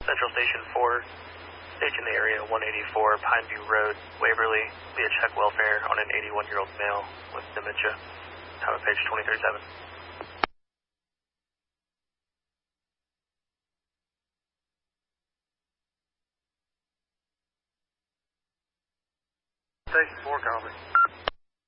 Central Station 4, station the area 184 Pineview Road, Waverly, via check welfare on an 81-year-old male with dementia. Time of page 237. Station 4, copy.